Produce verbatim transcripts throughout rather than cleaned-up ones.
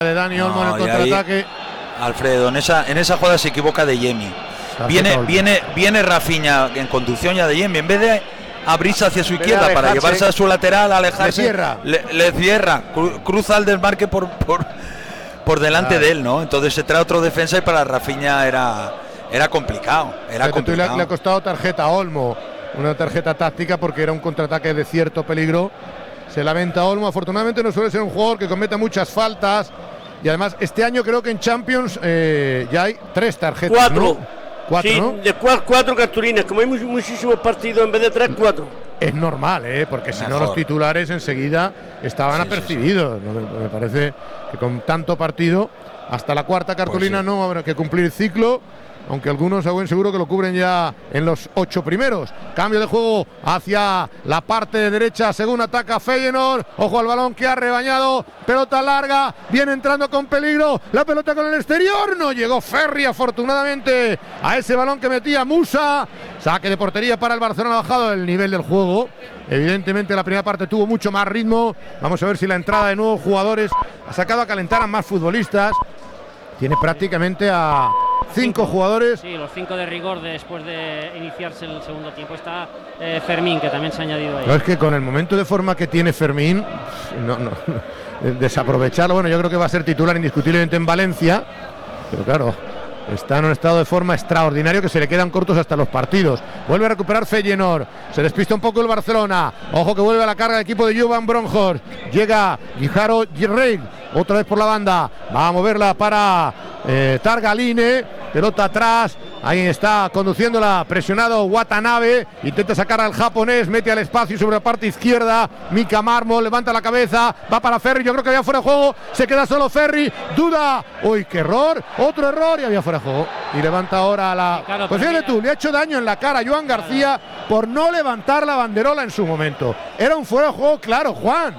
de Dani Olmo no, en el contraataque. Ahí, Alfredo, en esa, en esa jugada se equivoca Adeyemi. Viene, viene, viene Rafinha en conducción ya de Adeyemi. En vez de abrirse hacia su izquierda de para llevarse a su lateral, alejarse, le cierra, le, le cierra cru, cruza el desmarque por, por, por delante claro. de él, ¿no? Entonces se trae otro defensa y para Rafinha era, era complicado. Era complicado. Le, le ha costado tarjeta a Olmo, una tarjeta táctica porque era un contraataque de cierto peligro. Se lamenta Olmo, afortunadamente no suele ser un jugador que cometa muchas faltas y además este año creo que en Champions eh, ya hay tres tarjetas. Cuatro. ¿No? Cuatro, sí, ¿no? de cuatro, cuatro cartulinas, como hay muchísimos partidos, en vez de tres, cuatro. Es normal, ¿eh? Porque si no los titulares enseguida estaban sí, apercibidos. Sí, sí. Me, me parece que con tanto partido, hasta la cuarta cartulina pues sí. no habrá que cumplir ciclo. Aunque algunos a buen seguro que lo cubren ya en los ocho primeros. Cambio de juego hacia la parte de derecha según ataca Feyenoord. Ojo al balón que ha rebañado. Pelota larga, viene entrando con peligro. La pelota con el exterior. No llegó Ferri afortunadamente a ese balón que metía Musa. Saque de portería para el Barcelona, ha bajado el nivel del juego. Evidentemente la primera parte tuvo mucho más ritmo. Vamos a ver si la entrada de nuevos jugadores ha sacado a calentar a más futbolistas. Tiene prácticamente a cinco jugadores. Sí, los cinco de rigor después de iniciarse el segundo tiempo. Está eh, Fermín, que también se ha añadido ahí. No, es que con el momento de forma que tiene Fermín, no, no, desaprovecharlo. Bueno, yo creo que va a ser titular indiscutiblemente en Valencia, pero claro, está en un estado de forma extraordinario que se le quedan cortos hasta los partidos. Vuelve a recuperar Feyenoord. Se despista un poco el Barcelona. Ojo que vuelve a la carga el equipo de Jovan Bronkhorst. Llega Guijarro Girreil. Otra vez por la banda. Va a moverla para eh, Targaline. Pelota atrás. Ahí está conduciéndola. Presionado Watanabe. Intenta sacar al japonés. Mete al espacio sobre la parte izquierda. Mika Mármol levanta la cabeza. Va para Ferri. Yo creo que había fuera de juego. Se queda solo Ferri. Duda. Uy, qué error. Otro error. Y había fuera de juego. Y levanta ahora la. Sí, claro, pues fíjate tú. Le ha hecho daño en la cara a Joan García por no levantar la banderola en su momento. Era un fuera de juego claro, Juan.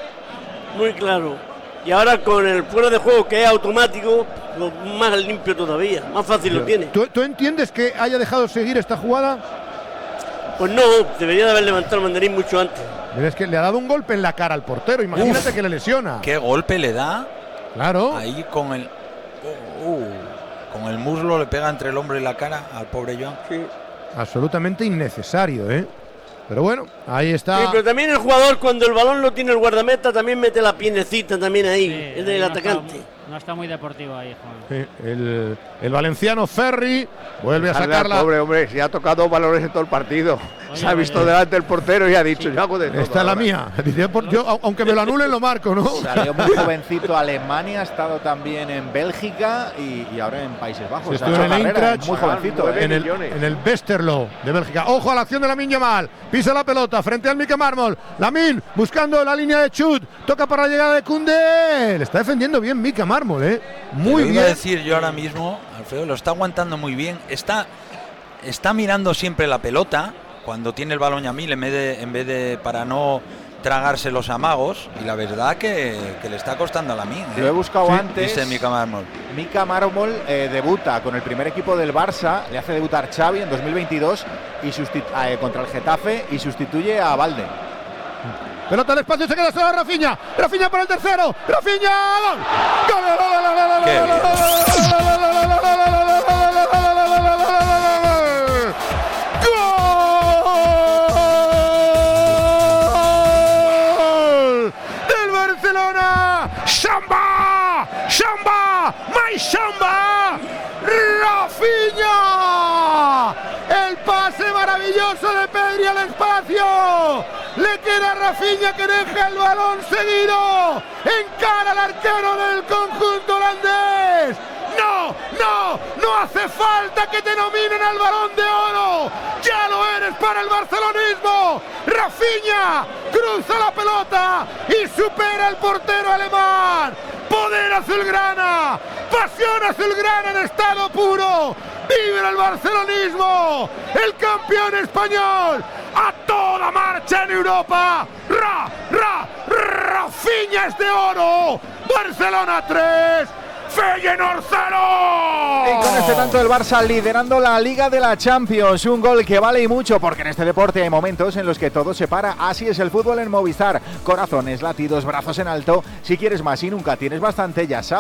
Muy claro. Y ahora con el fuera de juego que es automático, más limpio todavía, más fácil lo tiene. ¿Tú, ¿Tú entiendes que haya dejado seguir esta jugada? Pues no, debería de haber levantado el banderín mucho antes. Pero es que le ha dado un golpe en la cara al portero, imagínate Uf, que le lesiona. ¿Qué golpe le da? Claro. Ahí con el uh, uh, con el muslo le pega entre el hombro y la cara al pobre Joan. Sí. Absolutamente innecesario, ¿eh? Pero bueno, ahí está. Sí, pero también el jugador cuando el balón lo tiene el guardameta también mete la piernecita también ahí, sí, es del no atacante. Está, no está muy deportivo ahí, Juan. Sí, el, el valenciano Ferri vuelve a sacarla. Pobre hombre, si ha tocado balones en todo el partido. Oye, se ha visto oye, delante del portero y ha dicho, sí, yo hago de todo. Esta es la mía. Dice, por, yo, aunque me lo anulen, lo marco, ¿no? Salió muy jovencito a Alemania, ha estado también en Bélgica y, y ahora en Países Bajos. Estuvo en el Eintracht, muy jovencito. En el, en el Westerlo de Bélgica. Ojo a la acción de Lamine Yamal. Pisa la pelota frente al Mika Mármol. Lamine buscando la línea de chut. Toca para la llegada de Koundé. Le está defendiendo bien Mika Mármol, ¿eh? Muy bien. Iba a decir yo ahora mismo, Alfredo, lo está aguantando muy bien. Está, está mirando siempre la pelota cuando tiene el balón Yamil en vez de, en vez de para no tragarse los amagos, y la verdad que, que le está costando a Lamine, ¿eh? Lo he buscado sí, antes. Dice Mika Mármol. Mika Mármol eh, debuta con el primer equipo del Barça, le hace debutar Xavi en dos mil veintidós y eh, contra el Getafe y sustituye a Valde. Pelota al espacio, se queda solo Rafinha. Rafinha para el tercero. Rafinha. ¡Gol! ¡Gol! ¡Del Barcelona! ¡Samba! ¡Samba! ¡My Samba! ¡Rafinha! El pase maravilloso de Pedri al espacio. Le queda a Rafinha que deja el balón seguido. Encara al arquero del conjunto holandés. No, no, no hace falta que te nominen al Balón de Oro. Ya lo eres para el barcelonismo. Rafinha cruza la pelota y supera al portero alemán. Poder azulgrana, pasión azulgrana en estado puro. Vive el barcelonismo, el campeón español, a toda marcha en Europa. Ra, ra, Rafinha es de oro. Barcelona tres, Feyenoord cero. Y con este tanto el Barça liderando la Liga de la Champions, un gol que vale y mucho, porque en este deporte hay momentos en los que todo se para. Así es el fútbol en Movistar. Corazones, latidos, brazos en alto. Si quieres más y nunca tienes bastante, ya sabes.